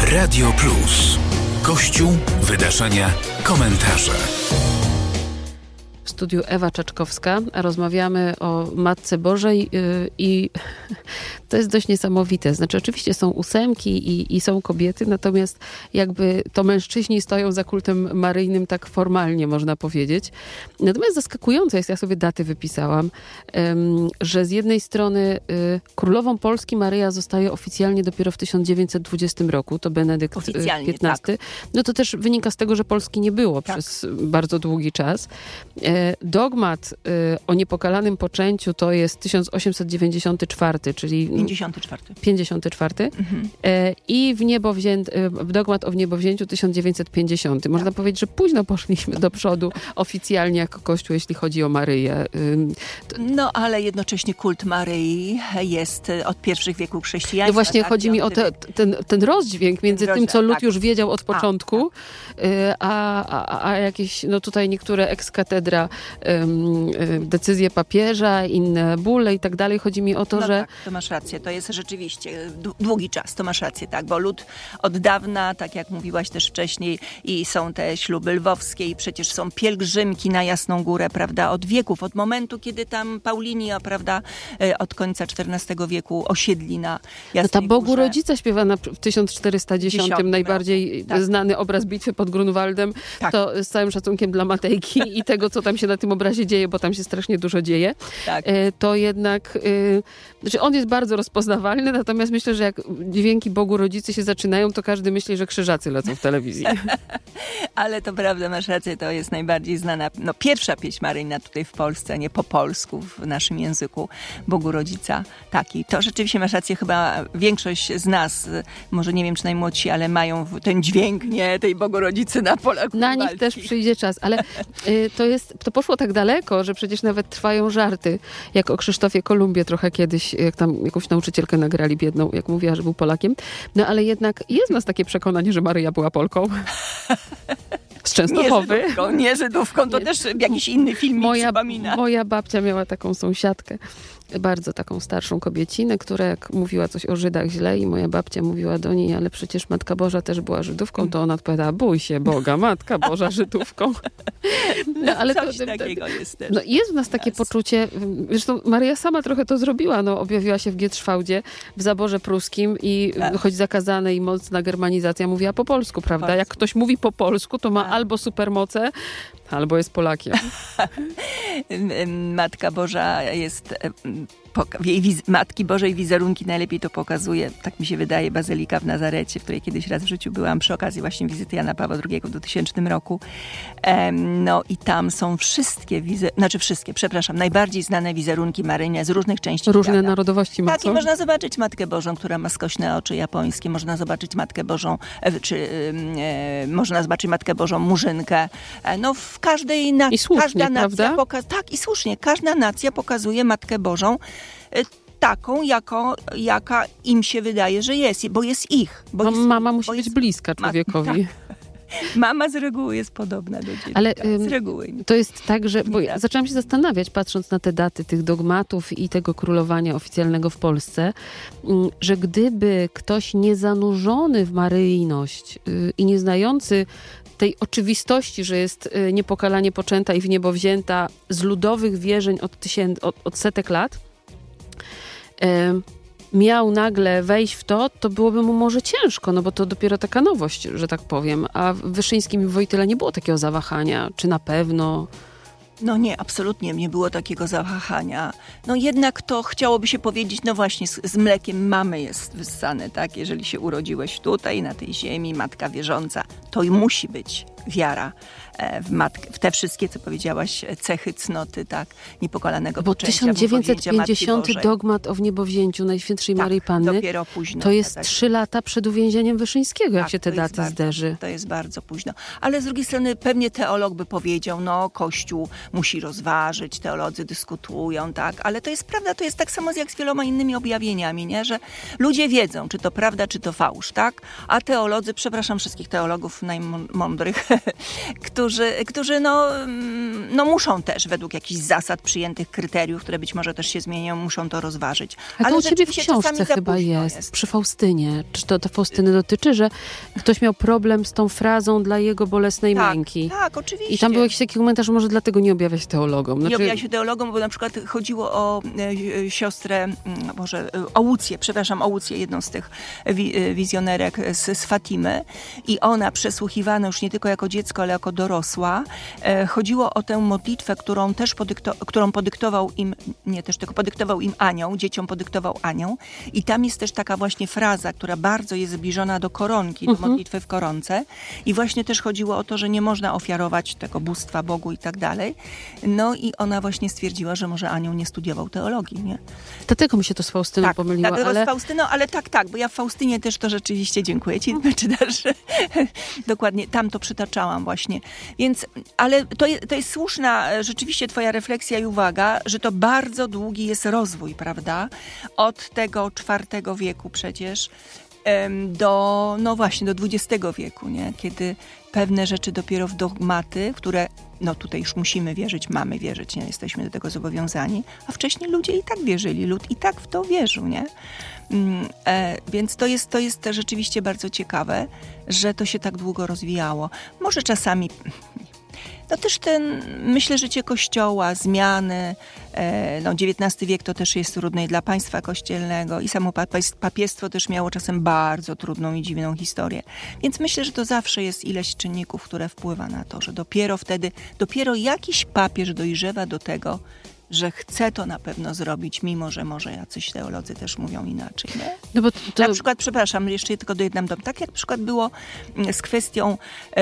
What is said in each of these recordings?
Radio Plus. Kościół, wydarzenia, komentarze. W studiu Ewa Czaczkowska, a rozmawiamy o Matce Bożej i to jest dość niesamowite. Znaczy oczywiście są ósemki i są kobiety, natomiast jakby to mężczyźni stoją za kultem maryjnym tak formalnie, można powiedzieć. Natomiast zaskakujące jest, ja sobie daty wypisałam, że z jednej strony królową Polski Maryja zostaje oficjalnie dopiero w 1920 roku, to Benedykt XV. Tak. No to też wynika z tego, że Polski nie było przez bardzo długi czas. Dogmat o niepokalanym poczęciu to jest 1894, czyli 54. Mhm. I w dogmat o wniebowzięciu 1950. Można powiedzieć, że późno poszliśmy do przodu oficjalnie jako Kościół, jeśli chodzi o Maryję. No, ale jednocześnie kult Maryi jest od pierwszych wieków chrześcijaństwa. No właśnie chodzi mi o ten rozdźwięk między tym, co lud już wiedział od początku, a jakieś, no tutaj niektóre ex cathedra decyzje papieża, inne bulle i tak dalej. Chodzi mi o to, że... Tak, to masz rację. To jest rzeczywiście długi czas, to masz rację, tak, bo lud od dawna, tak jak mówiłaś też wcześniej, i są te śluby lwowskie i przecież są pielgrzymki na Jasną Górę, prawda, od wieków, od momentu, kiedy tam Paulini, prawda, od końca XIV wieku osiedli na Jasnej Górze. Ta Bogu Górze. Rodzica śpiewana w 1410, najbardziej znany obraz bitwy pod Grunwaldem, to z całym szacunkiem dla Matejki i tego, co tam się na tym obrazie dzieje, bo tam się strasznie dużo dzieje, to jednak, znaczy on jest bardzo rozpoznawalny, natomiast myślę, że jak dźwięki Bogu Rodzicy się zaczynają, to każdy myśli, że krzyżacy lecą w telewizji. Ale to prawda, masz rację, to jest najbardziej znana, pierwsza pieśń maryjna tutaj w Polsce, nie po polsku, w naszym języku, Bogu Rodzica. Taki. To rzeczywiście masz rację, chyba większość z nas, może nie wiem, czy najmłodsi, ale mają ten dźwięk, nie, tej Bogu Rodzicy na polach Na nich też przyjdzie czas, ale to poszło tak daleko, że przecież nawet trwają żarty, jak o Krzysztofie Kolumbie trochę kiedyś, jak tam jakąś nauczycielkę nagrali biedną, jak mówiła, że był Polakiem. No ale jednak jest w nas takie przekonanie, że Maryja była Polką. Z Częstochowy. Nie Żydówką, to też jakiś inny film mi przypomina. Moja babcia miała taką sąsiadkę, bardzo taką starszą kobiecinę, która jak mówiła coś o Żydach źle i moja babcia mówiła do niej, ale przecież Matka Boża też była Żydówką, to ona odpowiadała, bój się Boga, Matka Boża Żydówką. No, ale coś takiego jest też. No, jest w nas takie poczucie, zresztą Maryja sama trochę to zrobiła, objawiła się w Gietrzwałdzie, w zaborze pruskim i choć zakazane i mocna germanizacja, mówiła po polsku, prawda? Jak ktoś mówi po polsku, to ma albo supermoce, albo jest Polakiem. Matka Boża jest... Matki Bożej wizerunki najlepiej to pokazuje, tak mi się wydaje, Bazylika w Nazarecie, w której kiedyś raz w życiu byłam przy okazji właśnie wizyty Jana Pawła II w 2000 roku. No i tam są najbardziej znane wizerunki maryjne z różnych części Różne świata. narodowości ma. Tak, i można zobaczyć Matkę Bożą, która ma skośne oczy japońskie, można zobaczyć Matkę Bożą, można zobaczyć Matkę Bożą Murzynkę. No w każdej I słusznie, każda nacja prawda? tak, i słusznie, każda nacja pokazuje Matkę Bożą taką, jaka im się wydaje, że jest, bo jest ich. Mama musi być bliska człowiekowi. Mama z reguły jest podobna do dziecka. Ale z reguły. To jest tak, że bo ja zaczęłam się zastanawiać, patrząc na te daty tych dogmatów i tego królowania oficjalnego w Polsce, że gdyby ktoś niezanurzony w maryjność i nie znający tej oczywistości, że jest niepokalanie poczęta i w niebo wzięta z ludowych wierzeń od setek lat, miał nagle wejść w to byłoby mu może ciężko, bo to dopiero taka nowość, że tak powiem. A w Wyszyńskim i w Wojtyle nie było takiego zawahania. Czy na pewno? No nie, absolutnie nie było takiego zawahania. No jednak to chciałoby się powiedzieć, no właśnie, z mlekiem mamy jest wyssane, tak? Jeżeli się urodziłeś tutaj, na tej ziemi, matka wierząca, to i musi być wiara w te wszystkie, co powiedziałaś, cechy, cnoty, tak, niepokalanego poczęcia. Bo 1950 dogmat o wniebowzięciu Najświętszej Maryi Panny, dopiero późno, to jest 3 lata przed uwięzieniem Wyszyńskiego, jak się te daty zderzy. To jest bardzo późno. Ale z drugiej strony pewnie teolog by powiedział, Kościół musi rozważyć, teolodzy dyskutują, tak, ale to jest prawda, to jest tak samo jak z wieloma innymi objawieniami, nie, że ludzie wiedzą, czy to prawda, czy to fałsz, tak, a teolodzy, przepraszam wszystkich teologów najmądrych, którzy no muszą też według jakichś zasad przyjętych kryteriów, które być może też się zmienią, muszą to rozważyć. Ale to u ciebie w książce chyba jest, przy Faustynie. Czy to Faustyny dotyczy, że ktoś miał problem z tą frazą dla jego bolesnej męki? Tak, oczywiście. I tam był jakiś taki komentarz, może dlatego nie objawia się teologom. Nie objawia się teologom, bo na przykład chodziło o siostrę, Łucję, jedną z tych wizjonerek z Fatimy. I ona przesłuchiwana już nie tylko jako dziecko, ale jako dorosła. Chodziło o tę modlitwę, którą podyktował im, podyktował im anioł, dzieciom podyktował anioł. I tam jest też taka właśnie fraza, która bardzo jest zbliżona do koronki, do modlitwy w koronce. I właśnie też chodziło o to, że nie można ofiarować tego bóstwa Bogu i tak dalej. No i ona właśnie stwierdziła, że może anioł nie studiował teologii, nie? Dlatego mi się to z Faustyną pomyliło. Z Faustyną, ale tak, bo ja w Faustynie też to rzeczywiście, dziękuję ci, czytasz. Dokładnie, tam to przytaczałam właśnie. Więc, ale to jest słuszna rzeczywiście twoja refleksja i uwaga, że to bardzo długi jest rozwój, prawda? Od tego IV wieku przecież do XX wieku, nie? Kiedy pewne rzeczy dopiero w dogmaty, które tutaj już musimy wierzyć, mamy wierzyć, nie jesteśmy do tego zobowiązani, a wcześniej ludzie i tak wierzyli, lud i tak w to wierzył, nie? Więc to jest rzeczywiście bardzo ciekawe, że to się tak długo rozwijało. Może czasami też myślę, życie Kościoła, zmiany, XIX wiek to też jest trudny i dla państwa kościelnego i samo papiestwo też miało czasem bardzo trudną i dziwną historię. Więc myślę, że to zawsze jest ileś czynników, które wpływa na to, że dopiero jakiś papież dojrzewa do tego, że chce to na pewno zrobić, mimo że może jacyś teolodzy też mówią inaczej. Nie? No bo Na przykład, przepraszam, jeszcze tylko dojednam, tak jak na przykład było z kwestią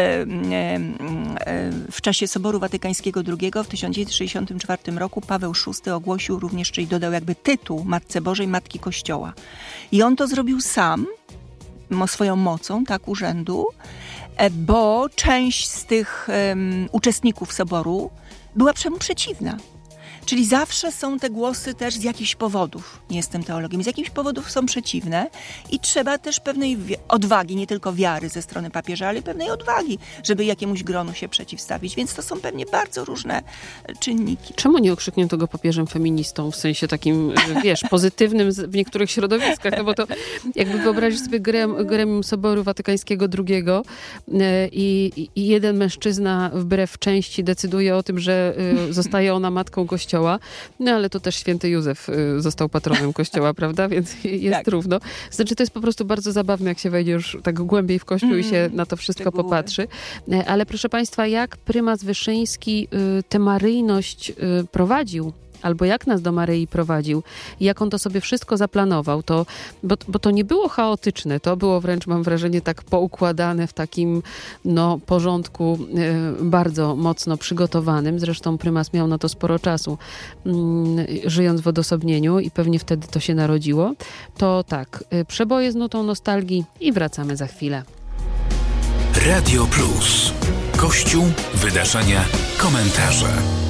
w czasie Soboru Watykańskiego II w 1964 roku Paweł VI ogłosił również, czyli dodał jakby tytuł Matce Bożej, Matki Kościoła. I on to zrobił sam, swoją mocą, urzędu, bo część z tych uczestników Soboru była mu przeciwna. Czyli zawsze są te głosy też z jakichś powodów, nie jestem teologiem, z jakichś powodów są przeciwne i trzeba też pewnej odwagi, nie tylko wiary ze strony papieża, ale pewnej odwagi, żeby jakiemuś gronu się przeciwstawić. Więc to są pewnie bardzo różne czynniki. Czemu nie okrzyknięto go papieżem feministą, w sensie takim, pozytywnym w niektórych środowiskach? No bo to jakby wyobrazić sobie gremium Soboru Watykańskiego II i jeden mężczyzna wbrew części decyduje o tym, że zostaje ona matką Kościoła. No ale to też święty Józef został patronem Kościoła, prawda? Więc jest równo. Znaczy to jest po prostu bardzo zabawne, jak się wejdzie już tak głębiej w Kościół i się na to wszystko popatrzy. Ale proszę państwa, jak prymas Wyszyński tę maryjność prowadził? Albo jak nas do Maryi prowadził, jak on to sobie wszystko zaplanował, bo to nie było chaotyczne, to było wręcz, mam wrażenie, tak poukładane w takim porządku bardzo mocno przygotowanym. Zresztą prymas miał na to sporo czasu, żyjąc w odosobnieniu i pewnie wtedy to się narodziło. To tak, przeboje z nutą nostalgii i wracamy za chwilę. Radio Plus. Kościół, wydarzenia, komentarze.